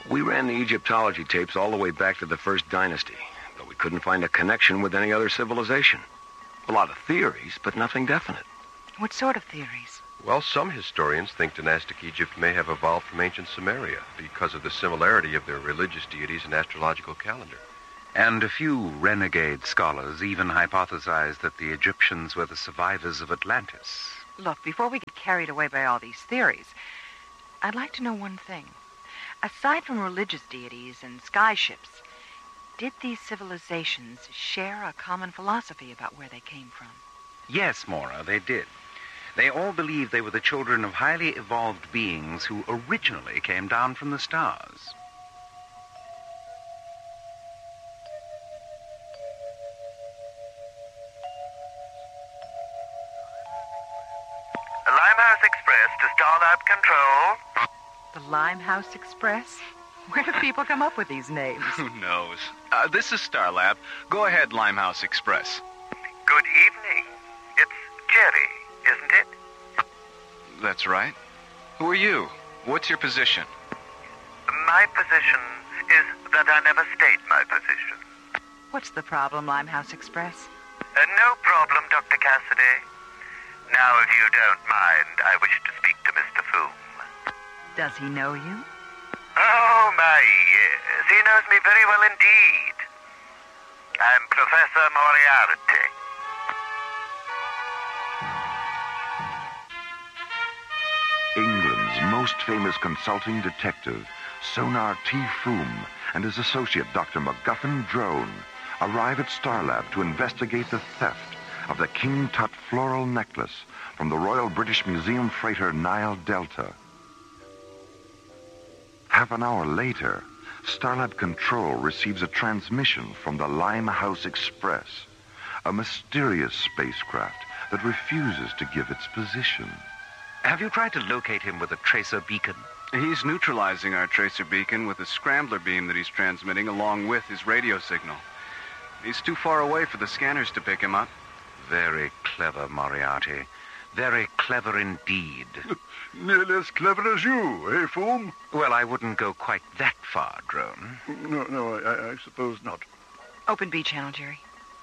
We ran the Egyptology tapes all the way back to the First Dynasty, but we couldn't find a connection with any other civilization. A lot of theories, but nothing definite. What sort of theories? Well, some historians think dynastic Egypt may have evolved from ancient Sumeria because of the similarity of their religious deities and astrological calendar. And a few renegade scholars even hypothesize that the Egyptians were the survivors of Atlantis. Look, before we get carried away by all these theories, I'd like to know one thing. Aside from religious deities and sky ships, did these civilizations share a common philosophy about where they came from? Yes, Maura, they did. They all believed they were the children of highly evolved beings who originally came down from the stars. Limehouse Express to Starlab Control. The Limehouse Express? Where do people come up with these names? Who knows? This is Starlab. Go ahead, Limehouse Express. Good evening. It's Jerry, isn't it? That's right. Who are you? What's your position? My position is that I never state my position. What's the problem, Limehouse Express? No problem, Dr. Cassidy. Now, if you don't mind, I wish to speak to Mr. Foom. Does he know you? Oh, my, yes. He knows me very well indeed. I'm Professor Moriarty. England's most famous consulting detective, Sonar T. Foom, and his associate, Dr. MacGuffin Drone, arrive at Starlab to investigate the theft of the King Tut floral necklace from the Royal British Museum freighter Nile Delta. Half an hour later, Starlab Control receives a transmission from the Limehouse Express, a mysterious spacecraft that refuses to give its position. Have you tried to locate him with a tracer beacon? He's neutralizing our tracer beacon with a scrambler beam that he's transmitting along with his radio signal. He's too far away for the scanners to pick him up. Very clever, Moriarty. Very clever indeed. Nearly as clever as you, eh, Foom? Well, I wouldn't go quite that far, Drone. No, I suppose not. Open B channel, Jerry.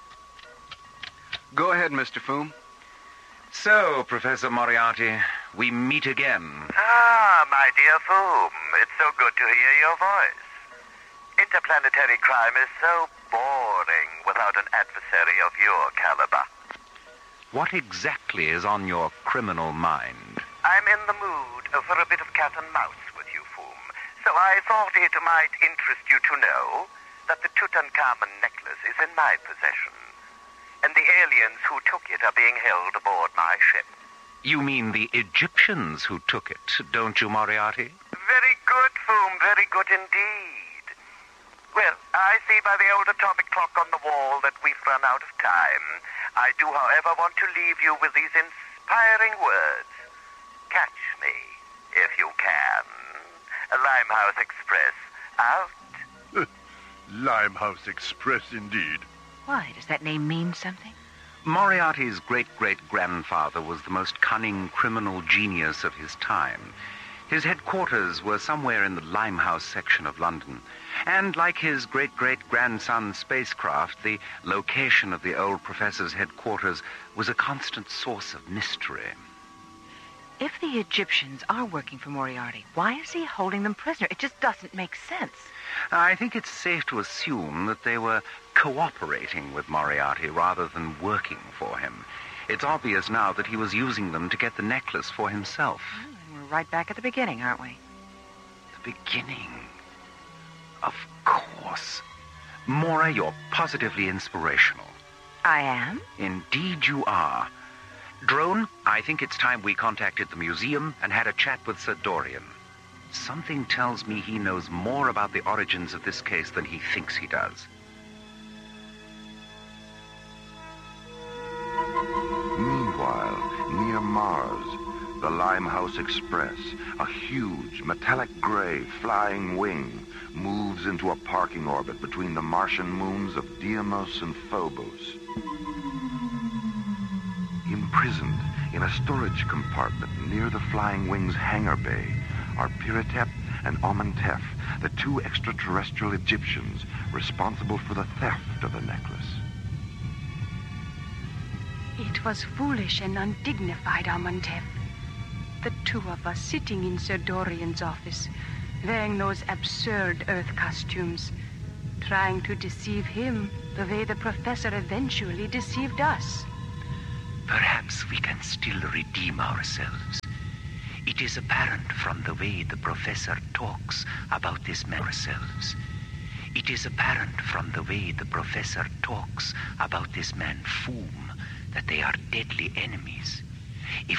Go ahead, Mr. Foom. So, Professor Moriarty, we meet again. Ah, my dear Foom, it's so good to hear your voice. Interplanetary crime is so boring without an adversary of your caliber. What exactly is on your criminal mind? I'm in the mood for a bit of cat and mouse with you, Foom. So I thought it might interest you to know that the Tutankhamun necklace is in my possession. And the aliens who took it are being held aboard my ship. You mean the Egyptians who took it, don't you, Moriarty? Very good, Foom, very good indeed. Well, I see by the old atomic clock on the wall that we've run out of time. I do, however, want to leave you with these inspiring words. Catch me, if you can. Limehouse Express, out. Limehouse Express, indeed. Why? Does that name mean something? Moriarty's great-great-grandfather was the most cunning criminal genius of his time. His headquarters were somewhere in the Limehouse section of London. And like his great-great-grandson's spacecraft, the location of the old professor's headquarters was a constant source of mystery. If the Egyptians are working for Moriarty, why is he holding them prisoner? It just doesn't make sense. I think it's safe to assume that they were cooperating with Moriarty rather than working for him. It's obvious now that he was using them to get the necklace for himself. We're right back at the beginning, aren't we? The beginning? Of course. Maura, you're positively inspirational. I am? Indeed you are. Drone, I think it's time we contacted the museum and had a chat with Sir Dorian. Something tells me he knows more about the origins of this case than he thinks he does. Meanwhile, near Mars, the Limehouse Express, a huge metallic gray flying wing, moves into a parking orbit between the Martian moons of Deimos and Phobos. Imprisoned in a storage compartment near the flying wing's hangar bay are Piritep and Amenhotep, the two extraterrestrial Egyptians responsible for the theft of the necklace. It was foolish and undignified, Amenhotep. The two of us sitting in Sir Dorian's office, wearing those absurd Earth costumes, trying to deceive him the way the professor eventually deceived us. Perhaps we can still redeem ourselves. It is apparent from the way the professor talks about this man ourselves. It is apparent from the way the professor talks about this man Foom that they are deadly enemies. If